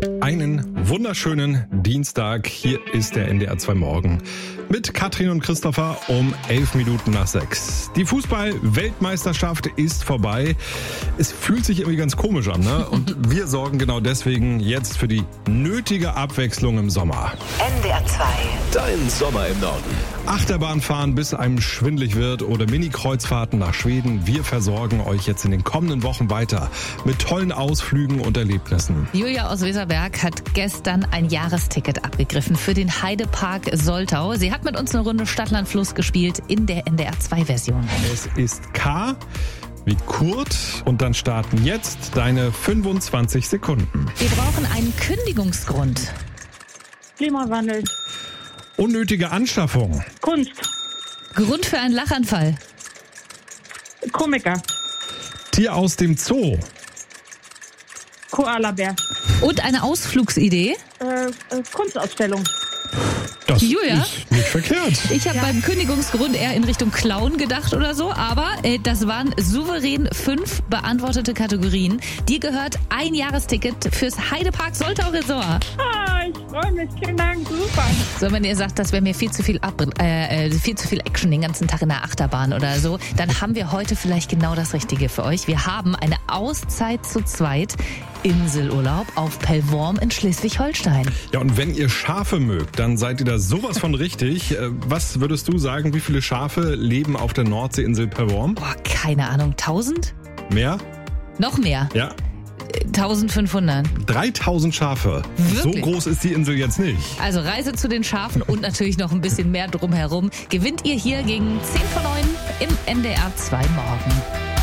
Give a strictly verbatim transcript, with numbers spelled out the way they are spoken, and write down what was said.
Einen wunderschönen Dienstag. Hier ist der N D R zwei Morgen mit Katrin und Christopher um elf Minuten nach sechs. Die Fußball-Weltmeisterschaft ist vorbei. Es fühlt sich irgendwie ganz komisch an, ne? Und wir sorgen genau deswegen jetzt für die nötige Abwechslung im Sommer. N D R zwei. Dein Sommer im Norden. Achterbahn fahren, bis einem schwindelig wird oder Mini-Kreuzfahrten nach Schweden. Wir versorgen euch jetzt in den kommenden Wochen weiter mit tollen Ausflügen und Erlebnissen. Julia aus Weserberg hat gestern ein Jahresticket abgegriffen für den Heidepark Soltau. Sie hat mit uns eine Runde Stadtland Fluss gespielt in der N D R zwei Version. Es ist K wie Kurt und dann starten jetzt deine fünfundzwanzig Sekunden. Wir brauchen einen Kündigungsgrund. Klimawandel. Unnötige Anschaffung. Kunst. Grund für einen Lachanfall. Komiker. Tier aus dem Zoo. Koalabär. Und eine Ausflugsidee. Äh, äh, Kunstausstellung. Das Julia? ist nicht verkehrt. Ich habe Ja. beim Kündigungsgrund eher in Richtung Clown gedacht oder so, aber äh, das waren souverän fünf beantwortete Kategorien. Dir gehört ein Jahresticket fürs Heidepark Soltau Resort. Ah, ich freue mich. Vielen Dank. Super. So, wenn ihr sagt, das wäre mir viel zu viel, Ab äh, viel zu viel Action den ganzen Tag in der Achterbahn oder so, dann haben wir heute vielleicht genau das Richtige für euch. Wir haben eine Auszeit zu zweit. Inselurlaub auf Pellworm in Schleswig-Holstein. Ja, und wenn ihr Schafe mögt, dann seid ihr da sowas von richtig. Äh, Was würdest du sagen, wie viele Schafe leben auf der Nordseeinsel Pellworm? Boah, keine Ahnung, tausend? Mehr? Noch mehr? Ja. eintausendfünfhundert. dreitausend Schafe. Wirklich? So groß ist die Insel jetzt nicht. Also Reise zu den Schafen und natürlich noch ein bisschen mehr drumherum gewinnt ihr hier gegen zehn vor neun im N D R zwei Morgen.